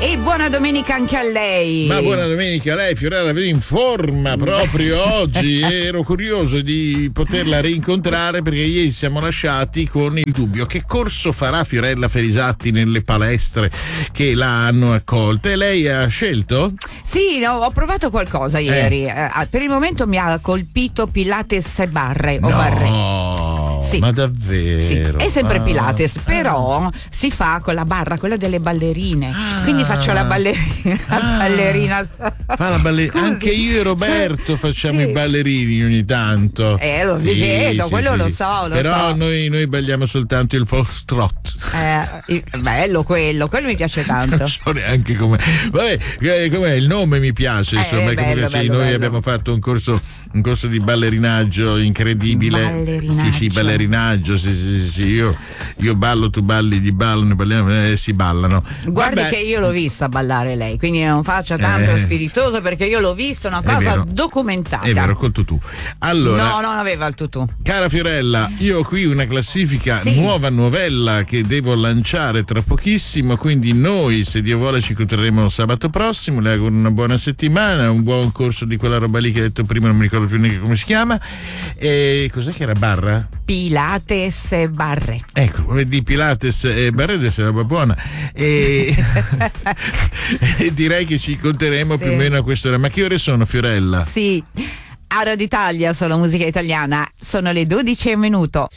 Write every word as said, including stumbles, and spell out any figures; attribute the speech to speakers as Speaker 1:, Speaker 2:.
Speaker 1: E buona domenica anche a lei.
Speaker 2: Ma buona domenica a lei, Fiorella, vedo in forma proprio oggi. Ero curioso di poterla rincontrare perché ieri siamo lasciati con il dubbio: che corso farà Fiorella Ferisatti nelle palestre che la hanno accolta? E lei ha scelto?
Speaker 1: Sì, no, ho provato qualcosa ieri. Eh. Eh, per il momento mi ha colpito Pilates e barre o
Speaker 2: no.
Speaker 1: barre. Sì.
Speaker 2: Ma davvero?
Speaker 1: Sì, è sempre
Speaker 2: ah.
Speaker 1: Pilates, però si fa con la barra, quella delle ballerine.
Speaker 2: Ah.
Speaker 1: Quindi faccio la ballerina.
Speaker 2: Ah.
Speaker 1: La ballerina.
Speaker 2: Fa la ballerina. Anche io e Roberto facciamo
Speaker 1: sì.
Speaker 2: i ballerini ogni tanto.
Speaker 1: Eh, lo
Speaker 2: sì,
Speaker 1: vedo,
Speaker 2: sì,
Speaker 1: quello
Speaker 2: sì,
Speaker 1: lo
Speaker 2: sì.
Speaker 1: so, lo
Speaker 2: però
Speaker 1: so.
Speaker 2: noi, noi balliamo soltanto il foxtrot.
Speaker 1: Eh, bello quello, quello mi piace tanto.
Speaker 2: Non so neanche come. Vabbè, eh, com'è il nome mi piace, insomma,
Speaker 1: eh,
Speaker 2: è comunque
Speaker 1: bello,
Speaker 2: sì,
Speaker 1: bello,
Speaker 2: noi
Speaker 1: bello.
Speaker 2: abbiamo fatto un corso un corso di ballerinaggio incredibile.
Speaker 1: Ballerinaggio.
Speaker 2: Sì, sì, ballerinaggio, sì, sì, sì, io, io ballo, tu balli, gli ballano, balliamo, eh, si ballano.
Speaker 1: Guardi
Speaker 2: Vabbè.
Speaker 1: che io l'ho vista ballare lei, quindi non faccia tanto
Speaker 2: Eh.
Speaker 1: spiritoso, perché io l'ho vista, una
Speaker 2: È
Speaker 1: cosa
Speaker 2: vero.
Speaker 1: documentata.
Speaker 2: È vero, col tutù. Allora,
Speaker 1: No, non aveva il tutù.
Speaker 2: cara Fiorella, io ho qui una classifica
Speaker 1: Sì.
Speaker 2: nuova novella che devo lanciare tra pochissimo, quindi noi, se Dio vuole, ci incontreremo sabato prossimo. Le auguro una buona settimana, un buon corso di quella roba lì che hai detto prima, non mi ricordo più neanche come si chiama. E cos'è che era? Barra?
Speaker 1: Pilates e barre.
Speaker 2: Ecco, di Pilates e barre deve essere roba buona. E, e direi che ci incontreremo
Speaker 1: Sì.
Speaker 2: più o meno a quest'ora. Ma che ore sono, Fiorella?
Speaker 1: Sì, a Radio Italia, solo musica italiana, sono le dodici e un minuto.